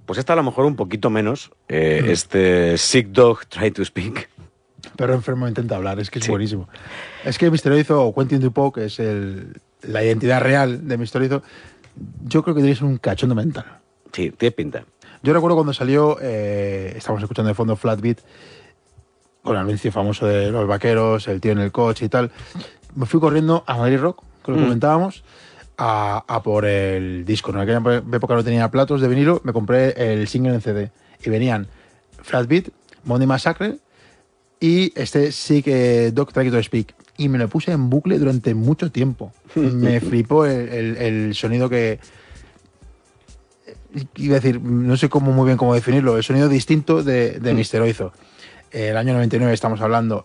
Pues esta a lo mejor un poquito menos. Este Sick Dog Try to Speak. Pero enfermo intenta hablar, es que es buenísimo. Es que Misterioso o Quentin Dupieux, que es la identidad real de Misterioso, yo creo que debe ser un cachondo mental. Sí, tiene pinta. Yo recuerdo cuando salió, estábamos escuchando de fondo Flat Beat, con el anuncio famoso de los vaqueros, el tío en el coche y tal. Me fui corriendo a Madrid Rock, que lo comentábamos, a por el disco. En aquella época no tenía platos de vinilo, me compré el single en CD. Y venían Flat Beat, Money Massacre y este Sick Dog Try to Speak. Y me lo puse en bucle durante mucho tiempo. Me flipó el sonido que... Iba a decir, no sé muy bien cómo definirlo, el sonido distinto de Misterioso. El año 99 estamos hablando.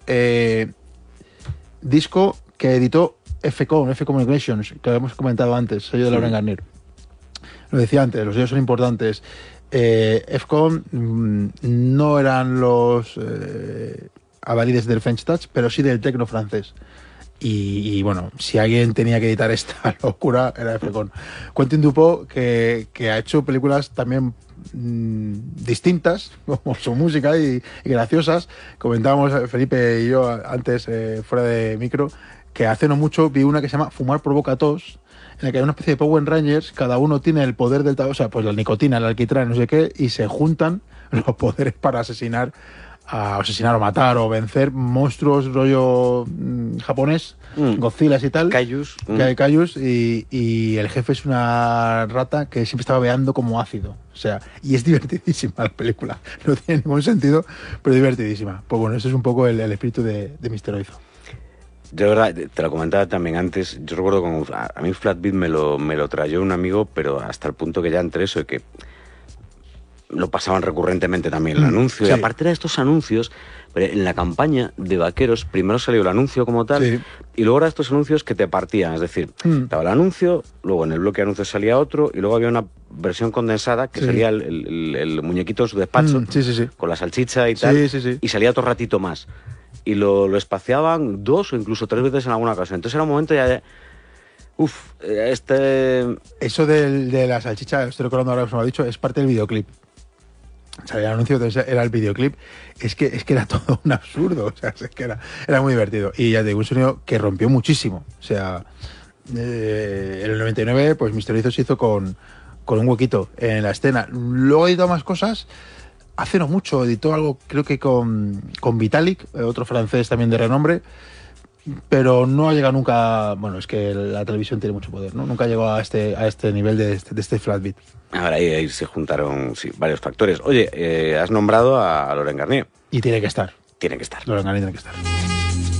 Disco que editó F Communications, que hemos comentado antes, sello de Laurent Garnier. Lo decía antes, los sellos son importantes. FCOM no eran los avalides del French Touch, pero sí del tecno francés. Y bueno, si alguien tenía que editar esta locura, era FCOM. Quentin Dupieux, que ha hecho películas también distintas, como su música y graciosas. Comentábamos Felipe y yo antes, fuera de micro, que hace no mucho vi una que se llama Fumar provoca tos, en la que hay una especie de Power Rangers, cada uno tiene el poder del tabaco, o sea, pues la nicotina, el alquitrán, no sé qué, y se juntan los poderes para asesinar o matar o vencer monstruos rollo japonés, Godzilla y tal. Kaijus. Kaijus, y el jefe es una rata que siempre estaba beando como ácido. O sea, y es divertidísima la película. No tiene ningún sentido, pero divertidísima. Pues bueno, ese es un poco el espíritu de Misterioso. Yo, de verdad, te lo comentaba también antes, yo recuerdo como a mí Flat Beat me lo trayó un amigo, pero hasta el punto que ya entre eso de que lo pasaban recurrentemente también el anuncio. Sí. Y aparte de estos anuncios, en la campaña de vaqueros, primero salió el anuncio como tal, sí, y luego eran estos anuncios que te partían. Es decir, estaba el anuncio, luego en el bloque de anuncios salía otro, y luego había una versión condensada que salía el muñequito en su despacho, con la salchicha y tal, y salía otro ratito más. Y lo espaciaban 2 o incluso 3 veces en alguna ocasión. Entonces era un momento ya de... Eso de la salchicha, estoy recordando ahora que os lo ha dicho, es parte del videoclip. O sea, el anuncio era el videoclip. Es que era todo un absurdo. O sea, es que era muy divertido. Y ya te digo, un sonido que rompió muchísimo. O sea, en el 99, pues Misterioso se hizo con un huequito en la escena. Luego editó más cosas. Hace no mucho editó algo, creo que con Vitalik, otro francés también de renombre. Pero no ha llegado nunca... Bueno, es que la televisión tiene mucho poder, ¿no? Nunca llegó a este nivel de este Flat Beat. Ahora ahí se juntaron varios factores. Oye, has nombrado a Laurent Garnier. Y tiene que estar. Tiene que estar. Laurent Garnier tiene que estar.